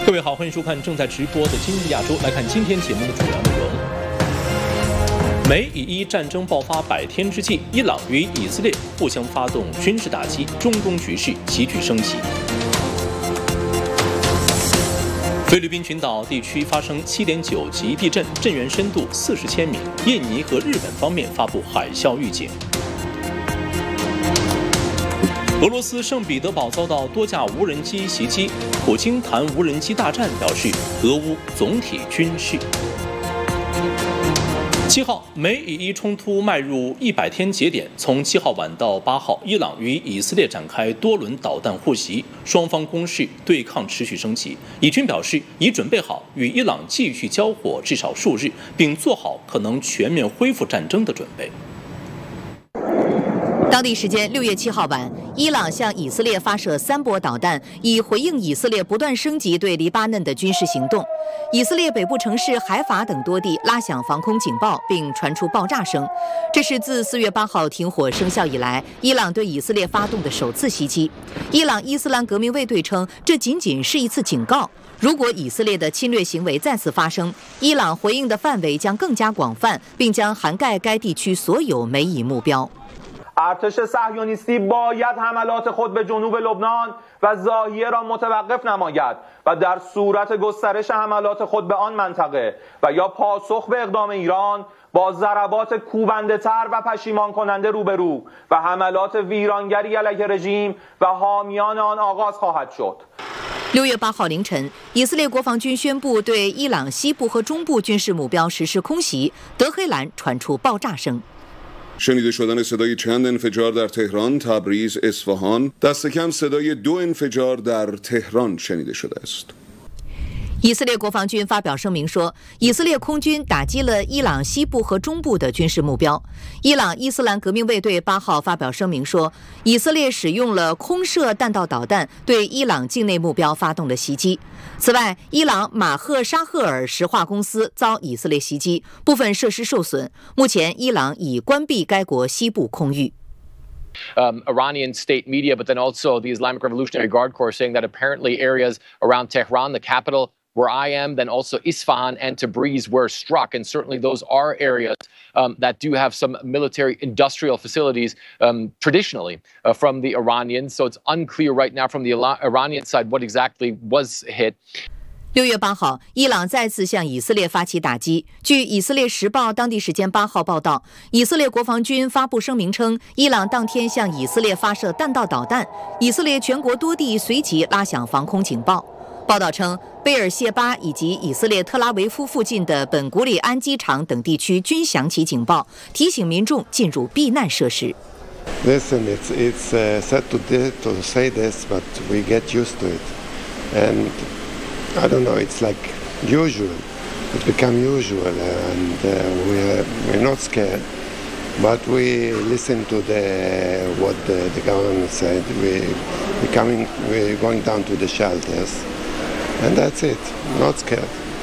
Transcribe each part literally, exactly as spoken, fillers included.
各位好，欢迎收看正在直播的《今日亚洲》。来看今天节目的主要内容。美以伊战争爆发百天之际，伊朗与以色列互相发动军事打击，中东局势急剧升级。菲律宾群岛地区发生 七点九 级地震，震源深度四十千米。印尼和日本方面发布海啸预警。俄罗斯圣彼得堡遭到多架无人机袭击，普京谈无人机大战，表示俄乌总体军事。七号，美以伊冲突迈入一百天节点，从七号晚到八号，伊朗与以色列展开多轮导弹互袭，双方攻势对抗持续升级。以军表示已准备好与伊朗继续交火至少数日，并做好可能全面恢复战争的准备。 当地时间六月七号晚，伊朗向以色列发射三波导弹，以回应以色列不断升级对黎巴嫩的军事行动。以色列北部城市海法等多地拉响防空警报，并传出爆炸声。这是自四月八号停火生效以来，伊朗对以色列发动的首次袭击。伊朗伊斯兰革命卫队称，这仅仅是一次警告。如果以色列的侵略行为再次发生，伊朗回应的范围将更加广泛，并将涵盖该地区所有美以目标。 ارتش صهیونیستی باید حملات خود به جنوب لبنان و ضاحیه را متوقف نماید و در صورت گسترش حملات خود به آن منطقه و یا پاسخ به اقدام ایران با ضربات کوبنده تر و پشیمان کننده روبرو و حملات ویرانگری علیه رژیم و حامیان آن آغاز خواهد شد。 六月八号凌晨，以色列国防军宣布对伊朗西部和中部军事目标实施空袭，德黑兰传出爆炸声。 شنیده شدن صدای چند انفجار در تهران، تبریز، اصفهان، دست کم صدای دو انفجار در تهران شنیده شده است。 以色列国防军发表声明说，以色列空军打击了伊朗西部和中部的军事目标。伊朗伊斯兰革命卫队八号发表声明说，以色列使用了空射弹道导弹对伊朗境内目标发动了袭击。此外，伊朗马赫沙赫尔石化公司遭以色列袭击，部分设施受损。目前，伊朗已关闭该国西部空域。 Um, Iranian state media, but then also the Islamic Revolutionary Guard Corps saying that apparently areas around Tehran, the capital, where I am, then also Isfahan and Tabriz were struck. And certainly those are areas um, that do have some military industrial facilities um, traditionally uh, from the Iranians. So it's unclear right now from the Iranian side what exactly was hit. 六月八号，伊朗再次向以色列发起打击。据《以色列时报》当地时间八号报道，以色列国防军发布声明称，伊朗当天向以色列发射弹道导弹，以色列全国多地随即拉响防空警报。报道称，贝尔谢巴以及以色列特拉维夫附近的本古里安机场等地区均响起警报，提醒民众进入避难设施。 Listen, it's it's uh, sad to to say this, but we get used to it, and I don't know. It's like usual. It's become usual, and uh, we're we're not scared, but we listen to the what the, the government said. We we coming we're going down to the shelters. And that's it. Not scared.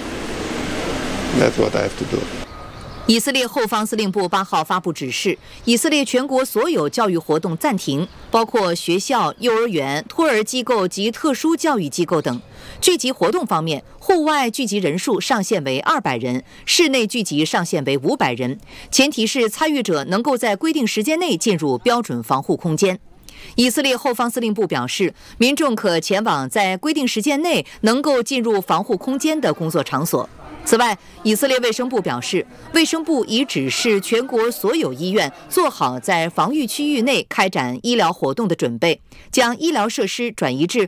That's what I have to do. 以色列后方司令部八号发布指示，以色列全国所有教育活动暂停，包括学校、幼儿园、托儿机构及特殊教育机构等。聚集活动方面，户外聚集人数上限为二百人，室内聚集上限为五百人，前提是参与者能够在规定时间内进入标准防护空间。以色列后方司令部表示，民众可前往在规定时间内能够进入防护空间的工作场所。此外，以色列卫生部表示，卫生部已指示全国所有医院做好在防御区域内开展医疗活动的准备，将医疗设施转移至